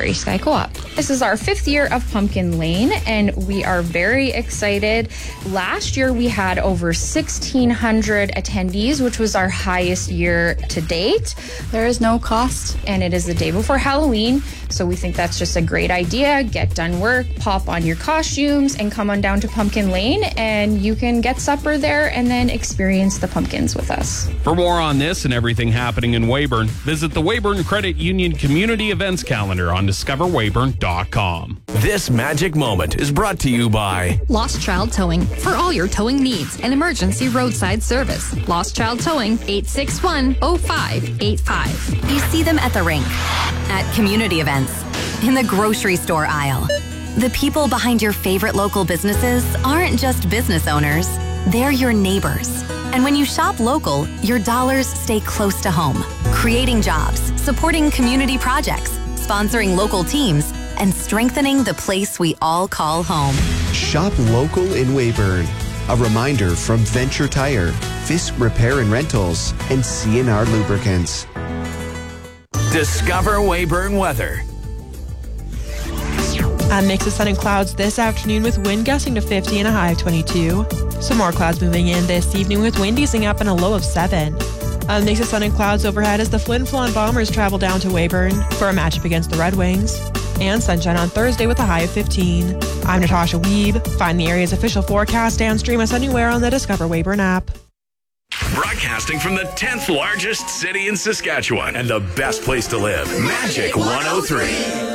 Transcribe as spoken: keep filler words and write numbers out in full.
Gray Sky Co-op. This is our fifth year of Pumpkin Lane, and we are very excited. Last year, we had over sixteen hundred attendees, which was our highest year to date. There is no cost, and it is the day before Halloween, so we think that's just a great idea. Get done work, pop on your costumes, and come on down to Pumpkin Lane, and you can get supper there and then experience the pumpkins with us. For more on this and everything happening in Weyburn, visit the Weyburn Credit Union Community Events calendar on discover weyburn dot com. This magic moment is brought to you by Lost Child Towing. For all your towing needs and emergency roadside service. Lost Child Towing, eight six one, oh five eight five. You see them at the rink, at community events, in the grocery store aisle. The people behind your favorite local businesses aren't just business owners, they're your neighbors. And when you shop local, your dollars stay close to home, creating jobs, supporting community projects, sponsoring local teams, and strengthening the place we all call home. Shop local in Weyburn. A reminder from Venture Tire, Fisk Repair and Rentals, and C and R Lubricants. Discover Weyburn weather. A mix of sun and clouds this afternoon with wind gusting to fifty and a high of twenty-two. Some more clouds moving in this evening with wind easing up and a low of seven. A mix of sun and clouds overhead as the Flin Flon Bombers travel down to Weyburn for a matchup against the Red Wings. And sunshine on Thursday with a high of fifteen. I'm Natasha Weeb. Find the area's official forecast and stream us anywhere on the Discover Weyburn app. Broadcasting from the tenth largest city in Saskatchewan and the best place to live, Magic one oh three.